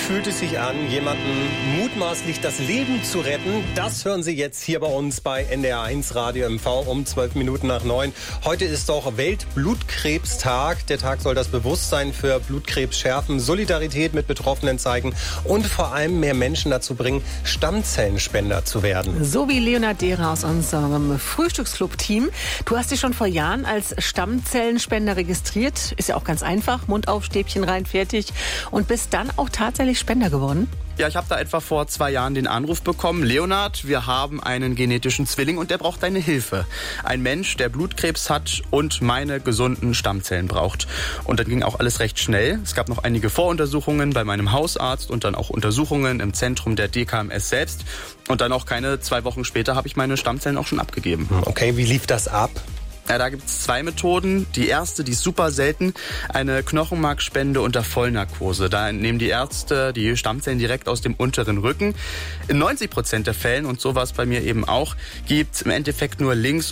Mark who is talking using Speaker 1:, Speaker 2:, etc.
Speaker 1: fühlt es sich an, jemanden mutmaßlich das Leben zu retten? Das hören Sie jetzt hier bei uns bei NDR1 Radio MV um 9:12. Heute ist doch Weltblutkrebstag. Der Tag soll das Bewusstsein für Blutkrebs schärfen, Solidarität mit Betroffenen zeigen und vor allem mehr Menschen dazu bringen, Stammzellenspender zu werden.
Speaker 2: So wie Leonhard Dehrer aus unserem Frühstücksclub-Team. Du hast dich schon vor Jahren als Stammzellenspender registriert. Ist ja auch ganz einfach. Mund auf, Stäbchen rein, fertig. Und bist dann auch tatsächlich Spender geworden?
Speaker 3: Ja, ich habe da etwa vor 2 Jahren den Anruf bekommen. Leonhard, wir haben einen genetischen Zwilling und der braucht deine Hilfe. Ein Mensch, der Blutkrebs hat und meine gesunden Stammzellen braucht. Und dann ging auch alles recht schnell. Es gab noch einige Voruntersuchungen bei meinem Hausarzt und dann auch Untersuchungen im Zentrum der DKMS selbst. Und dann auch keine 2 Wochen später habe ich meine Stammzellen auch schon abgegeben.
Speaker 1: Okay, wie lief das ab?
Speaker 3: Ja, da gibt es 2 Methoden. Die erste, die ist super selten, eine Knochenmarkspende unter Vollnarkose. Da entnehmen die Ärzte die Stammzellen direkt aus dem unteren Rücken. In 90% der Fällen, und so war es bei mir eben auch, gibt es im Endeffekt nur links